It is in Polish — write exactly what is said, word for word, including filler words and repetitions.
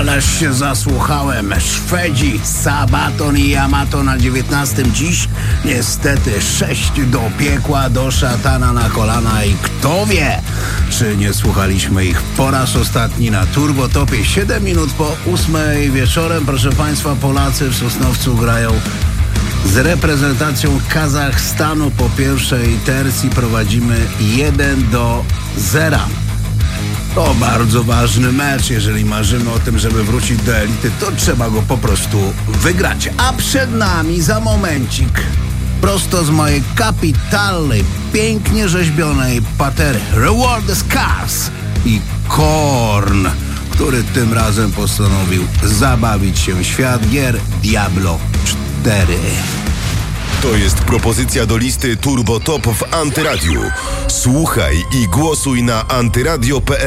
Ależ się zasłuchałem. Szwedzi, Sabaton i Yamato na dziewiętnastym. Dziś niestety sześć do piekła, do szatana na kolana i kto wie, czy nie słuchaliśmy ich po raz ostatni na Turbotopie. siedem minut po ósmej wieczorem. Proszę Państwa, Polacy w Sosnowcu grają z reprezentacją Kazachstanu. Po pierwszej tercji prowadzimy jeden do zera. To bardzo ważny mecz. Jeżeli marzymy o tym, żeby wrócić do elity, to trzeba go po prostu wygrać. A przed nami za momencik, prosto z mojej kapitalnej, pięknie rzeźbionej patery, Reward the Scars i Korn, który tym razem postanowił zabawić się w świat gier Diablo cztery. To jest propozycja do listy Turbo Top w Antyradiu. Słuchaj i głosuj na antyradio kropka pe el.